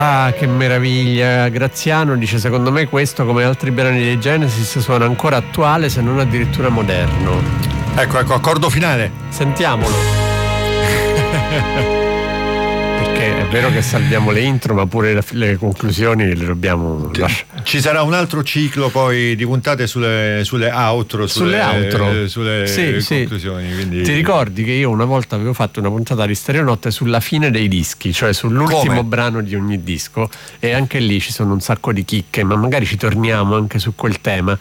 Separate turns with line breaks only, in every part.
Ah, che meraviglia. Graziano dice: secondo me questo, come altri brani dei Genesis, suona ancora attuale, se non addirittura moderno.
Ecco, accordo finale.
Sentiamolo. Perché è vero che salviamo le intro, ma pure le conclusioni le dobbiamo lasciare.
Ci sarà un altro ciclo poi di puntate sulle outro, sulle conclusioni. Quindi...
Ti ricordi che io una volta avevo fatto una puntata di Stereonotte sulla fine dei dischi, cioè sull'ultimo brano di ogni disco, e anche lì ci sono un sacco di chicche, ma magari ci torniamo anche su quel tema.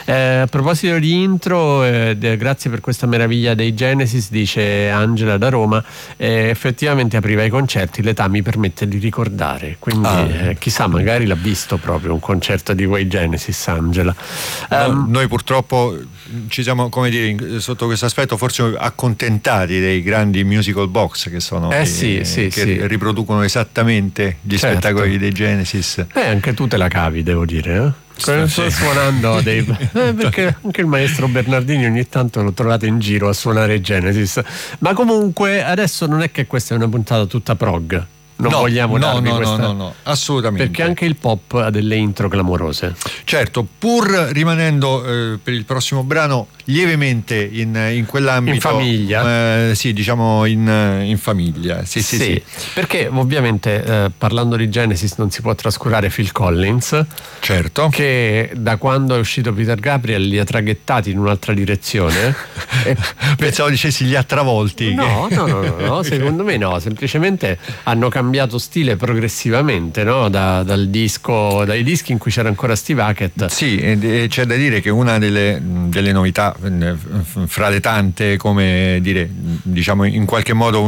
A proposito di intro, grazie per questa meraviglia dei Genesis, dice Angela da Roma. Effettivamente apriva i concerti, l'età mi permette di ricordare, quindi chissà, magari l'ha visto proprio un concerto di quei Genesis, Angela.
Noi purtroppo ci siamo, come dire, sotto questo aspetto forse accontentati dei grandi musical box che sono che riproducono esattamente gli spettacoli dei Genesis.
Anche tu te la cavi, devo dire, sto suonando perché anche il maestro Bernardini ogni tanto lo trovate in giro a suonare Genesis. Ma comunque adesso non è che questa è una puntata tutta prog. Vogliamo darvi questa...
No, assolutamente.
Perché anche il pop ha delle intro clamorose.
Certo, pur rimanendo per il prossimo brano lievemente in quell'ambito.
In famiglia.
Sì, diciamo in famiglia. Sì.
Perché ovviamente parlando di Genesis non si può trascurare Phil Collins.
Certo.
Che da quando è uscito Peter Gabriel li ha traghettati in un'altra direzione.
Pensavo dicessi li ha travolti.
No, secondo me no, semplicemente hanno cambiato stile progressivamente, no? Dai dischi in cui c'era ancora Steve Hackett.
Sì, e c'è da dire che una delle novità fra le tante, come dire, diciamo in qualche modo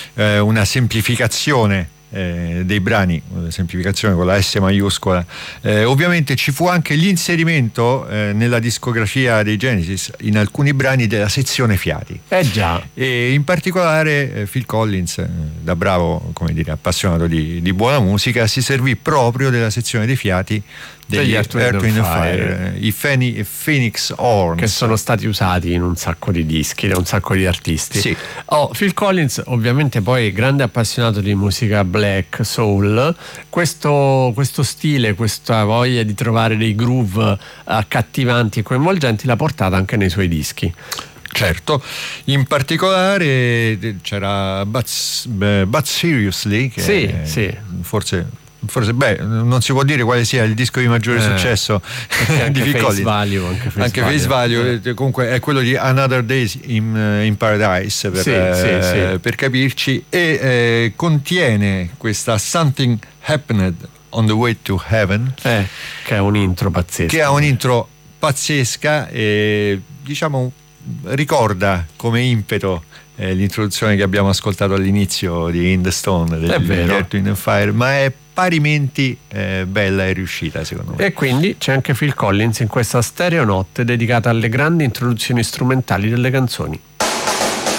una semplificazione dei brani, semplificazione con la S maiuscola. Ovviamente ci fu anche l'inserimento nella discografia dei Genesis in alcuni brani della sezione fiati.
Già.
E in particolare Phil Collins, da bravo, come dire, appassionato di buona musica, si servì proprio della sezione dei fiati degli Earth, Wind & Fire, i Phoenix Horns,
che sono stati usati in un sacco di dischi da un sacco di artisti.
Sì.
Phil Collins ovviamente poi grande appassionato di musica black, soul, questo stile, questa voglia di trovare dei groove accattivanti e coinvolgenti l'ha portata anche nei suoi dischi.
Certo, in particolare c'era But Seriously, che forse non si può dire quale sia il disco di maggiore successo di Phil Collins. Anche Face Value, comunque è quello di Another Day in Paradise per capirci, e contiene questa Something Happened on the Way to Heaven,
che è un intro
pazzesca, e diciamo ricorda come impeto l'introduzione che abbiamo ascoltato all'inizio di In the Stone degli Earth, Wind & Fire, ma è parimenti bella e riuscita, secondo me.
E quindi c'è anche Phil Collins in questa Stereonotte dedicata alle grandi introduzioni strumentali delle canzoni.